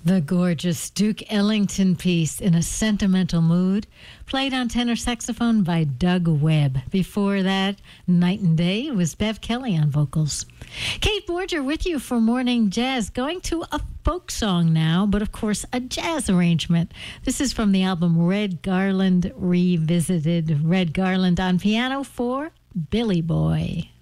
The gorgeous Duke Ellington piece, In a Sentimental Mood, played on tenor saxophone by Doug Webb. Before that, Night and Day was Bev Kelly on vocals. Kate Borger with you for Morning Jazz. Going to a folk song now, but of course a jazz arrangement. This is from the album Red Garland Revisited. Red Garland on piano for Billy Boy.